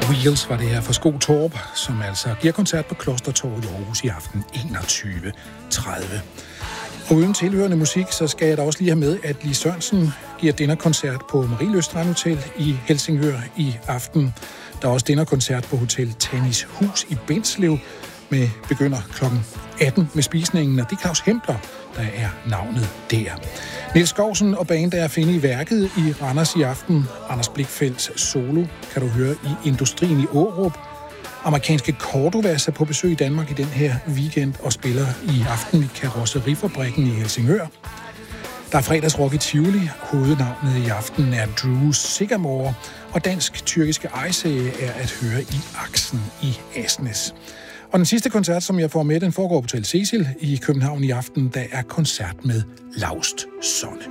Wheels var det her fra Sko Torp, som altså giver koncert på Klostertorvet i Aarhus i aften 21.30. Og uden tilhørende musik, så skal jeg da også lige have med, at Lis Sørensen giver dinnerkoncert på Marieløs Strandhotel i Helsingør i aften. Der er også dinnerkoncert på Hotel Tannis Hus i Bindslev, med begynder kl. 18 med spisningen, og det er Claus Hempler, der er navnet der. Niels Skovsen og bandet er at finde i værket i Randers i aften. Anders Blichfeldts solo kan du høre i Industrien i Aarup. Amerikanske Cordovas er på besøg i Danmark i den her weekend og spiller i aften i Karosserifabrikken i Helsingør. Der er fredagsrock i Tivoli. Hovednavnet i aften er Drew Sigamore, og dansk-tyrkiske Ejse er at høre i Aksen i Asnes. Og den sidste koncert, som jeg får med, den foregår på Hotel Cecil i København i aften. Der er koncert med Laust Sonne.